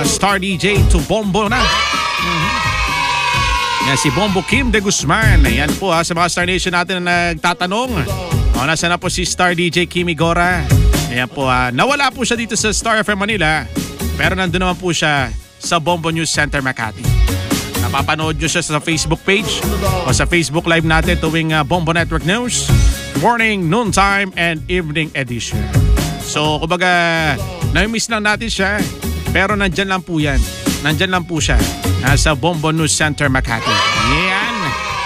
Star DJ to Bombo na. Yan si Bombo Kim de Guzman. Yan po sa mga Star Nation natin na nagtatanong. Nasa na po si Star DJ Kimi Gora. Ayan po, nawala po siya dito sa Star FM Manila. Pero nandun naman po siya sa Bombo News Center Makati. Napapanood nyo siya sa Facebook page o sa Facebook Live natin tuwing Bombo Network News, morning, noontime, and evening edition. So, kumbaga, na-miss lang natin siya. Pero nandyan lang po yan. Nandyan lang po siya sa Bombo News Center Makati. Yan.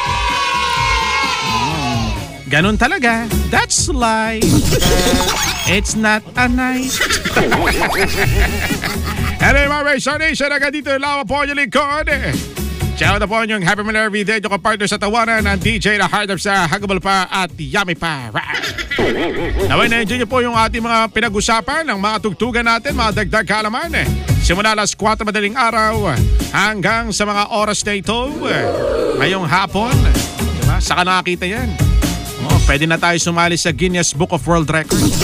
Ganun talaga. That's life. It's not a night. Anyway, mga Star Nation, agad dito lang po yung lingkod. Shout out po yung Happy Manila every day. Yung kapartner sa tawanan ng DJ na Heart of sa Hagabal pa at Yummy pa. Naway na-enjoy nyo po yung ating mga pinag-usapan ng mga tugtugan natin, mga dagdag kaalaman. Simula alas 4 madaling araw hanggang sa mga oras na ito. Ngayong hapon, diba? Saka nakakita yan. Pwede na tayo sumali sa Guinness Book of World Records.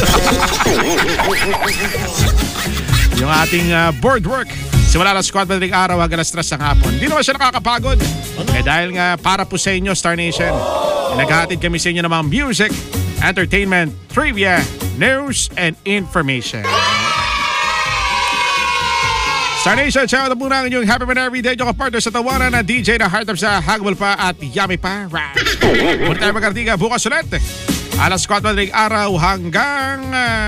Yung ating board work. Simula alas 4 madaling araw hanggang alas 3 ng hapon. Hindi naman siya nakakapagod. Dahil nga para po sa inyo, Star Nation, naghahatid kami sa inyo ng mga music, entertainment, trivia, news, and information. Star Nation, shout out muna yung Happy Man Every Day. Yung kapartner sa tawanan na DJ na Heart of sa Hagabal pa at Yummy pa. Muna tayo magkartiga bukas ulit. Alas 4 madaling araw hanggang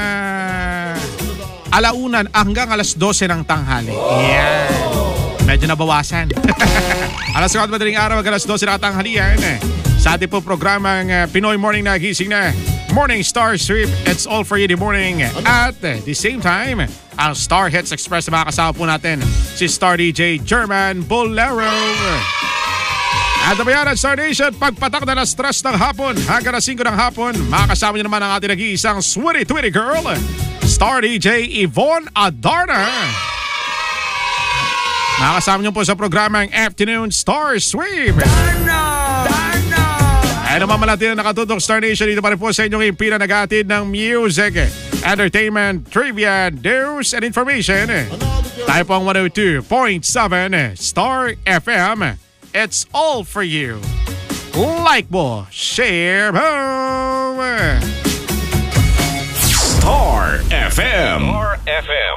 alaunan hanggang alas 12 ng tanghali. Yeah. Medyo nabawasan. Alas 4 madaling araw hanggang alas 12 ng tanghalian. Sa ating po programang Pinoy Morning na gising na Morning Star Sweep. It's all for you in the morning. At the same time, ang Star Hits Express na makakasama po natin si Star DJ German Bolero. At nabayan ang Star Nation, pagpatak na alas 3 ng hapon hanggang alas 5 ng hapon, makakasama niyo naman ang ating nag-iisang sweetie girl, Star DJ Yvonne Adarna. Makakasama niyo po sa programang Afternoon Star Sweep. Ay naman malatin na nakatutok Star Nation, dito pa rin po sa inyong impila nag-aatid ng music, entertainment, trivia, news, and information. Tayo po ang 102.7 Star FM. It's all for you. Like mo, share mo. Star FM. Star FM.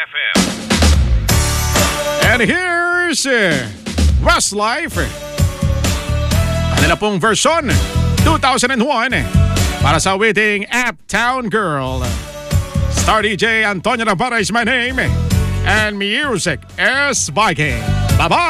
And here's Westlife. Kanila pong version 2001 para sa waiting Uptown Girl. Star DJ Antonio Navarra is my name and music is Viking. Bye-bye!